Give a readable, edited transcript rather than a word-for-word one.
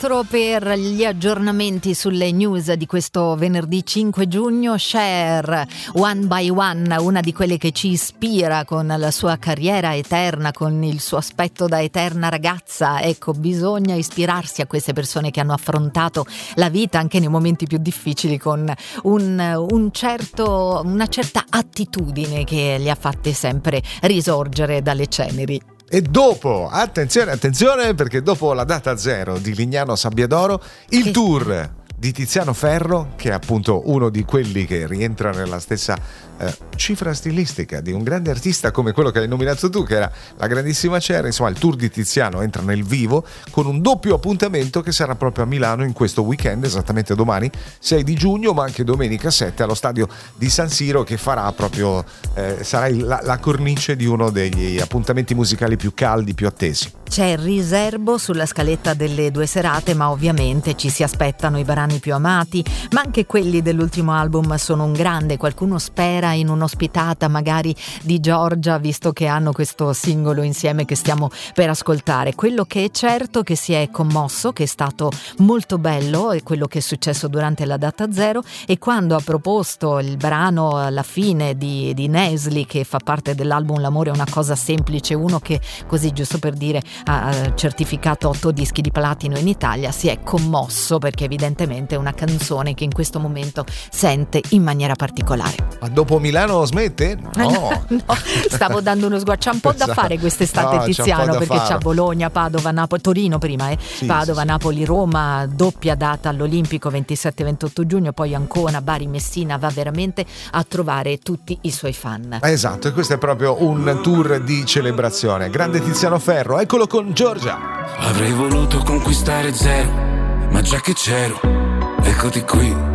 4 per gli aggiornamenti sulle news di questo venerdì 5 giugno. Cher, One by One, una di quelle che ci ispira con la sua carriera eterna, con il suo aspetto da eterna ragazza. Ecco, bisogna ispirarsi a queste persone che hanno affrontato la vita anche nei momenti più difficili con una certa attitudine che li ha fatte sempre risorgere dalle ceneri. E dopo, attenzione, perché dopo la data zero di Lignano Sabbiadoro, il tour di Tiziano Ferro, che è appunto uno di quelli che rientra nella stessa cifra stilistica di un grande artista come quello che hai nominato tu, che era la grandissima Cher. Insomma, il tour di Tiziano entra nel vivo con un doppio appuntamento che sarà proprio a Milano in questo weekend, esattamente domani 6 di giugno, ma anche domenica 7 allo stadio di San Siro, che farà proprio sarà la cornice di uno degli appuntamenti musicali più caldi, più attesi. C'è il riservo sulla scaletta delle 2 serate, ma ovviamente ci si aspettano i brani più amati, ma anche quelli dell'ultimo album sono un grande. Qualcuno spera in un'ospitata magari di Giorgia, visto che hanno questo singolo insieme che stiamo per ascoltare. Quello che è certo che si è commosso, che è stato molto bello, è quello che è successo durante la data zero, e quando ha proposto il brano alla fine di Nesli, che fa parte dell'album L'amore è una cosa semplice, uno che, così giusto per dire, ha certificato 8 dischi di platino in Italia, si è commosso perché evidentemente è una canzone che in questo momento sente in maniera particolare. Ma dopo Milano smette? No, stavo dando uno sguardo. C'è un po' da fare quest'estate, no, Tiziano, perché c'ha Bologna, Padova, Napoli, Torino prima, sì, Padova, sì. Napoli, Roma, doppia data all'Olimpico 27-28 giugno, poi Ancona, Bari, Messina. Va veramente a trovare tutti i suoi fan. Esatto, e questo è proprio un tour di celebrazione. Grande Tiziano Ferro, eccolo con Giorgia. Avrei voluto conquistare zero, ma già che c'ero, eccoti qui.